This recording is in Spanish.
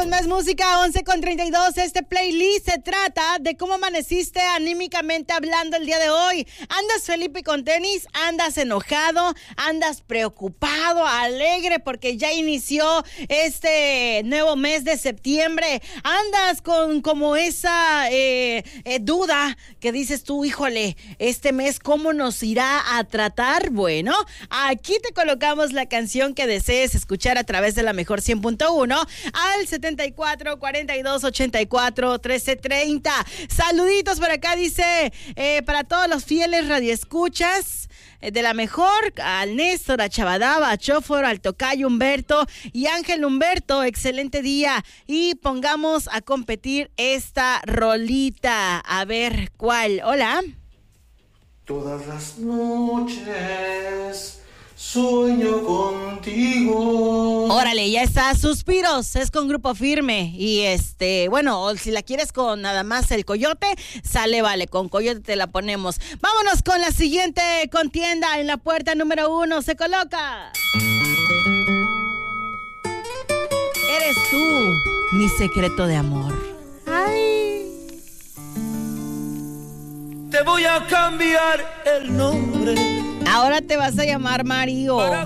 más música, 11:32. Este playlist se trata de cómo amaneciste anímicamente hablando el día de hoy. ¿Andas Felipe con tenis? ¿Andas enojado? ¿Andas preocupado? ¿Alegre porque ya inició este nuevo mes de septiembre? ¿Andas con como esa duda que dices tú, híjole, este mes cómo nos irá a tratar? Bueno, aquí te colocamos la canción que desees escuchar a través de la mejor 100.1 al 74 42 84 13 30. Saluditos por acá, dice, para todos los fieles radioescuchas de la mejor, al Néstor, a Chavadaba, a Chóforo, al Tocayo Humberto y Ángel Humberto, excelente día. Y pongamos a competir esta rolita, a ver cuál. Hola. Todas las noches sueño contigo. Órale, ya está. Suspiros es con Grupo Firme. Y bueno, o si la quieres con nada más el Coyote, sale, vale, con Coyote te la ponemos. Vámonos con la siguiente contienda. En la puerta número 1 se coloca. Eres tú, mi secreto de amor. Ay. Te voy a cambiar el nombre. Ahora te vas a llamar Mario.